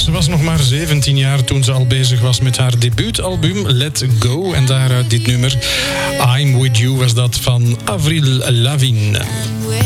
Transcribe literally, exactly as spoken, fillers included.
Ze was nog maar zeventien jaar toen ze al bezig was met haar debuutalbum Let Go. En daaruit dit nummer I'm With You was dat van Avril Lavigne.